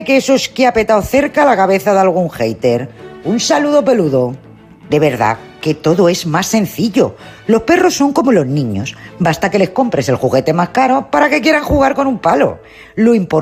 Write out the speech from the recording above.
que eso es que ha petado cerca la cabeza de algún hater. Un saludo peludo. De verdad que todo es más sencillo. Los perros son como los niños. Basta que les compres el juguete más caro para que quieran jugar con un palo. Lo importante